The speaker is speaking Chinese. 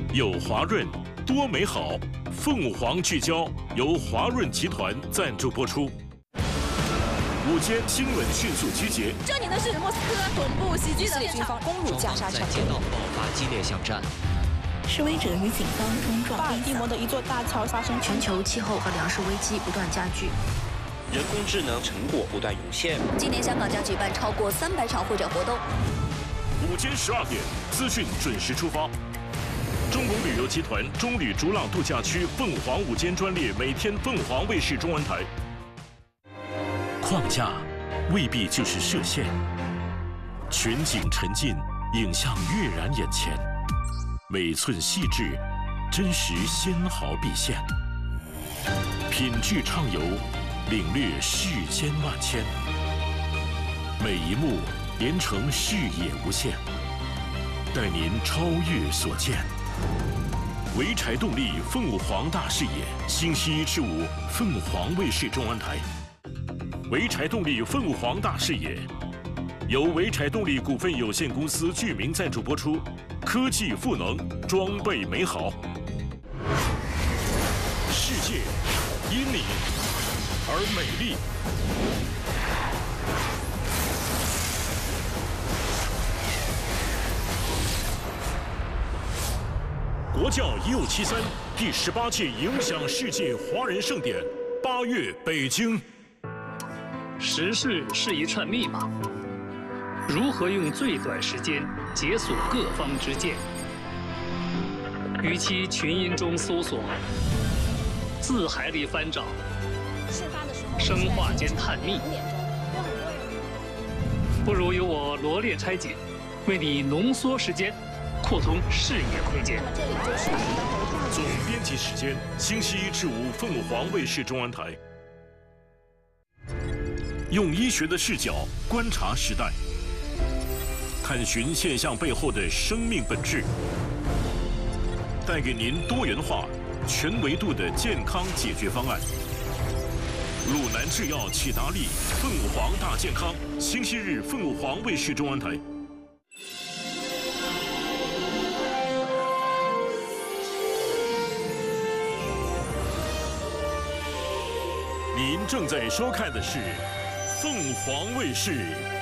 有华润，多美好。凤凰聚焦由华润集团赞助播出。午间新闻迅速集结。 这里呢是莫斯科总部袭击的军方攻入加沙城， 在街道爆发激烈巷战。 示威者与警方冲撞。 巴尔的摩的一座大桥发生全球气候和粮食危机不断加剧。 人工智能成果不断涌现。 今年香港将举办超过300场会展活动。 午间12点，资讯准时出发。中国旅游集团中旅逐浪度假区凤凰午间专列，每天凤凰卫视中文台。框架未必就是射线，全景沉浸，影像跃然眼前，每寸细致，真实纤毫毕现。品质畅游，领略世间万千，每一幕连成视野无限，带您超越所见。潍柴动力凤凰大视野，星期1至5，凤凰卫视中文台。潍柴动力凤凰大视野，由潍柴动力股份有限公司具名赞助播出。科技赋能，装备美好。世界因你而美丽。国教1573第18届影响世界华人盛典8月北京。 时事是一串密码，如何用最短时间解锁各方之见？与其群音中搜索，字海里翻找，生化间探秘，不如由我罗列拆解，为你浓缩时间，扩通视野空间。 总编辑时间：星期1至5，凤凰卫视中文台。用医学的视角观察时代，探寻现象背后的生命本质，带给您多元化、全维度的健康解决方案。鲁南制药启达利凤凰大健康，星期日凤凰卫视中文台。您正在收看的是凤凰卫视